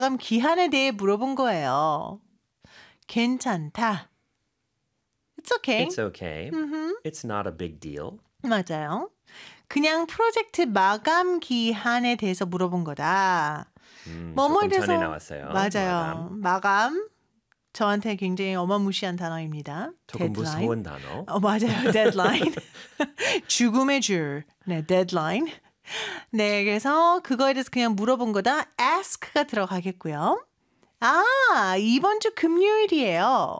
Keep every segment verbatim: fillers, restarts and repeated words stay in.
마감 기한에 대해 물어본 거예요. 괜찮다. It's okay. It's okay. Mm-hmm. It's not a big deal. 맞아요. 그냥 프로젝트 마감 기한에 대해서 물어본 거다. 음, 뭐뭐에 조금 대해서 전에 나왔어요. 맞아요. 마감. 마감. 저한테 굉장히 어마무시한 단어입니다. 조금 데드라인. 무서운 단어. 어, 맞아요. 데드라인. 죽음의 줄. 네, 데드라인. 네, 그래서 그거에 대해서 그냥 물어본 거다. ask가 들어가겠고요. 아, 이번 주 금요일이에요.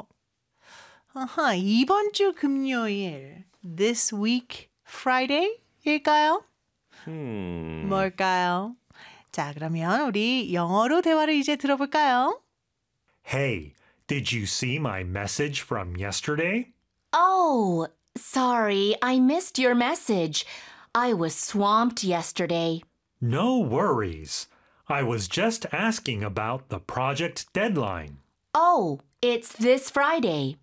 아하, 이번 주 금요일. This week Friday일까요? Hmm. 뭘까요? 자, 그러면 우리 영어로 대화를 이제 들어볼까요? Hey, did you see my message from yesterday? Oh, sorry, I missed your message. I was swamped yesterday. No worries. I was just asking about the project deadline. Oh, it's this Friday.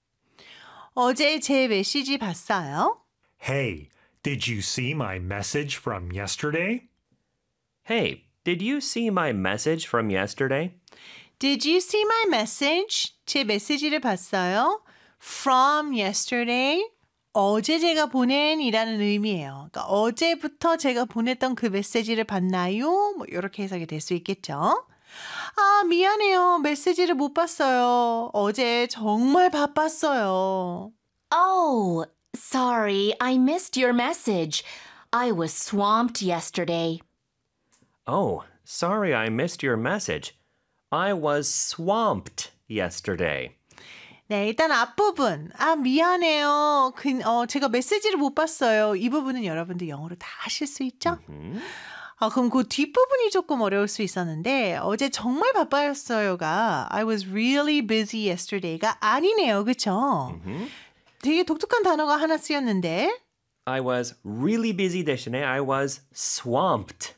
어제 제 메시지 봤어요? Hey, did you see my message from yesterday? Hey, did you see my message from yesterday? Did you see my message? 제 메시지를 봤어요? From yesterday? 어제 제가 보낸이라는 의미예요. 그러니까 어제부터 제가 보냈던 그 메시지를 봤나요? 뭐 이렇게 해석이 될 수 있겠죠. 아, 미안해요. 메시지를 못 봤어요. 어제 정말 바빴어요. Oh, sorry, I missed your message. I was swamped yesterday. Oh, sorry I missed your message. I was swamped yesterday. 네, 일단 앞부분. 아, 미안해요. 그, 어, 제가 메시지를 못 봤어요. 이 부분은 여러분들 영어로 다 하실 수 있죠? 아, 그럼 그 뒷부분이 조금 어려울 수 있었는데 어제 정말 바빠였어요가 I was really busy yesterday가 아니네요. 그렇죠? 되게 독특한 단어가 하나 쓰였는데 I was really busy 대신에 I was swamped.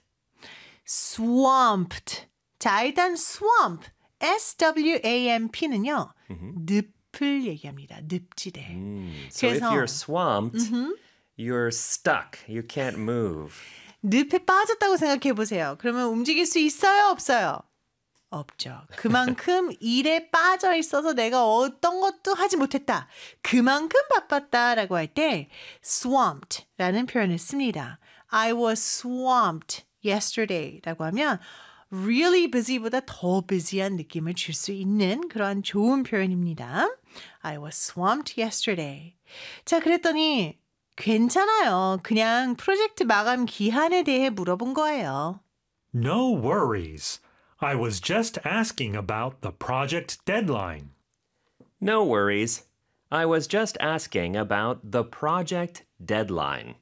swamped. 자, 일단 swamp, S W A M P는요. 늪을 얘기합니다. 늪지대. Mm. So if 그래서 you're swamped, you're stuck. You can't move. 늪에 빠졌다고 생각해 보세요. 그러면 움직일 수 있어요? 없어요? 없죠. 그만큼 일에 빠져 있어서 내가 어떤 것도 하지 못했다. 그만큼 바빴다라고 할 때 swamped라는 표현을 씁니다. I was swamped yesterday라고 하면 really busy보다 더 busy한 느낌을 줄 수 있는 그러한 좋은 표현입니다. I was swamped yesterday. 자, 그랬더니 괜찮아요. 그냥 프로젝트 마감 기한에 대해 물어본 거예요. No worries. I was just asking about the project deadline. No worries. I was just asking about the project deadline.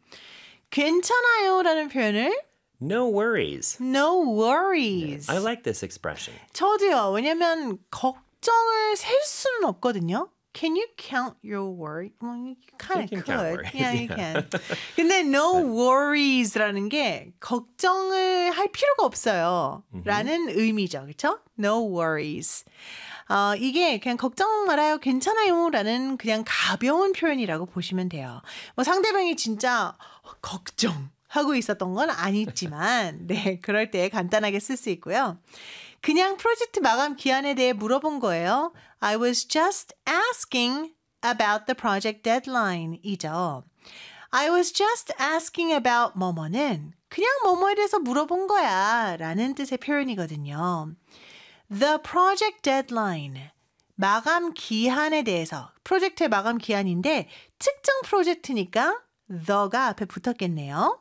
괜찮아요라는 표현을 No worries. No worries. I like this expression. 저도요. 왜냐면 걱정을 셀 수는 없거든요. Can you count your worry? Well, you kind You of can count could. worries, Yeah, you yeah. can. 근데 no worries라는 게 걱정을 할 필요가 없어요. 라는 의미죠. 그렇죠? No worries. 어, 이게 그냥 걱정 말아요. 괜찮아요. 라는 그냥 가벼운 표현이라고 보시면 돼요. 뭐 상대방이 진짜 걱정 하고 있었던 건 아니지만 네, 그럴 때 간단하게 쓸 수 있고요. 그냥 프로젝트 마감 기한에 대해 물어본 거예요. I was just asking about the project deadline 이죠. I was just asking about 뭐뭐는 그냥 뭐뭐에 대해서 물어본 거야 라는 뜻의 표현이거든요. The project deadline 마감 기한에 대해서 프로젝트의 마감 기한인데 특정 프로젝트니까 the가 앞에 붙었겠네요.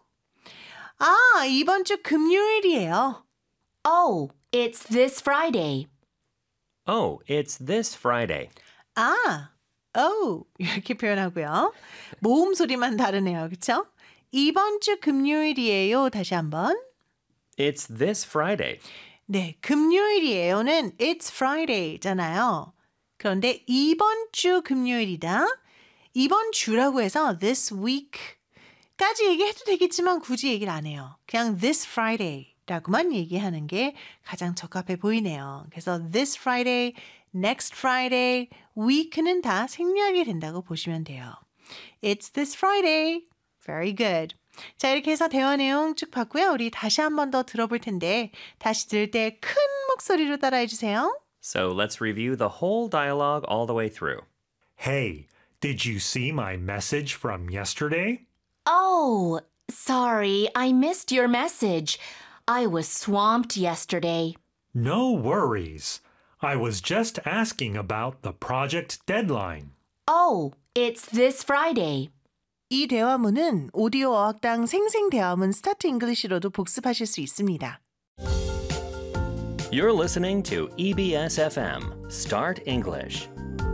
아, 이번 주 금요일이에요. Oh, it's this Friday. Oh, it's this Friday. 아, oh 이렇게 표현하고요. 모음 소리만 다르네요. 그렇죠? 이번 주 금요일이에요. 다시 한번. It's this Friday. 네, 금요일이에요는 It's Friday잖아요. 그런데 이번 주 금요일이다. 이번 주라고 해서 this week까지 얘기해도 되겠지만 굳이 얘기를 안 해요. 그냥 this Friday라고만 얘기하는 게 가장 적합해 보이네요. 그래서 this Friday, next Friday, week는 다 생략이 된다고 보시면 돼요. It's this Friday. Very good. 자, 이렇게 해서 대화 내용 쭉 봤고요. 우리 다시 한 번 더 들어볼 텐데 다시 들을 때 큰 목소리로 따라해 주세요. So let's review the whole dialogue all the way through. Hey, did you see my message from yesterday? Oh, sorry, I missed your message. I was swamped yesterday. No worries. I was just asking about the project deadline. Oh, it's this Friday. 이 대화문은 오디오 어학당 생생 대화문 스타트 잉글리시로도 복습하실 수 있습니다. You're listening to E B S F M, Start English.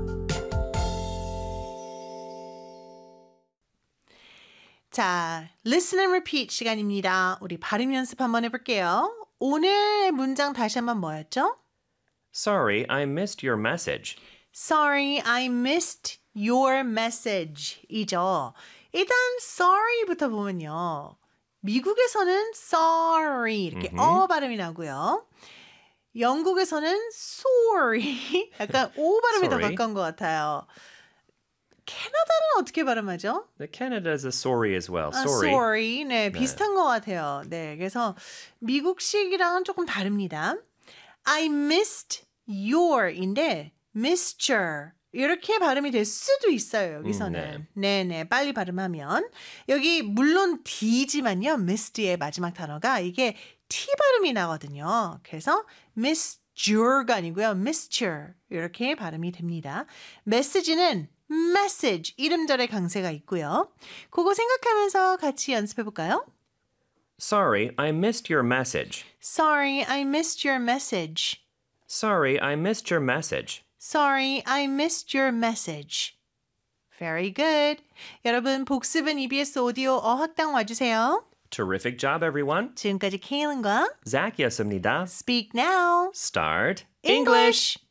자, listen and repeat 시간입니다. 우리 발음 연습 한번 해볼게요. 오늘의 문장 다시 한번 뭐였죠? Sorry, I missed your message. Sorry, I missed your message 이죠. 일단 sorry부터 보면요. 미국에서는 sorry 이렇게 어 발음이 나고요. 영국에서는 sorry 약간 오 발음이 Sorry. 더 가까운 것 같아요. 캐나다는 어떻게 발음하죠? The Canada is a sorry as well. 아, Sorry. sorry. 네, 비슷한 것 같아요. 네, 그래서 미국식이랑은 조금 다릅니다. I missed your인데 missed your 이렇게 발음이 될 수도 있어요. 여기서는. 음, 네. 네네, 빨리 발음하면. 여기 물론 D지만요. missed의 마지막 단어가 이게 T 발음이 나거든요. 그래서 missed your가 아니고요. missed your 이렇게 발음이 됩니다. 메시지는 message, 이름절의 강세가 있고요. 그거 생각하면서 같이 연습해 볼까요? Sorry, I missed your message. Sorry, I missed your message. Sorry, I missed your message. Sorry, I missed your message. Very good. 여러분, 복습은 이비에스 오디오 어학당 와주세요. Terrific job, everyone. 지금까지 케일린과 Zach이었습니다. Speak Now Start English.